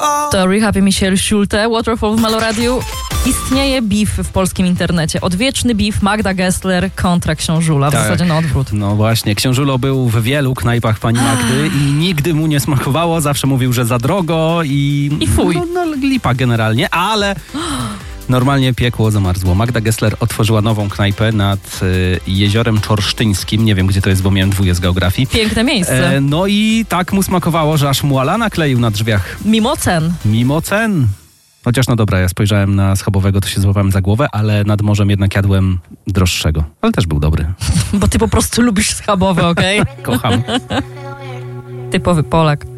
To Rehab i Michel Schulte, Waterfall w Meloradiu. Istnieje beef w polskim internecie. Odwieczny beef Magda Gessler kontra Książula. W zasadzie na odwrót. No właśnie, Książulo był w wielu knajpach pani Magdy i nigdy mu nie smakowało. Zawsze mówił, że za drogo i fuj. No lipa generalnie, ale normalnie piekło zamarzło. Magda Gessler otworzyła nową knajpę nad Jeziorem Czorsztyńskim. Nie wiem, gdzie to jest, bo miałem dwóje z geografii. Piękne miejsce. No i tak mu smakowało, że aż mu Alana kleił na drzwiach. Mimo cen. Mimo cen. Chociaż no dobra, ja spojrzałem na schabowego, to się złapałem za głowę, ale nad morzem jednak jadłem droższego. Ale też był dobry. Bo ty po prostu lubisz schabowe, okej? Kocham. Typowy Polak.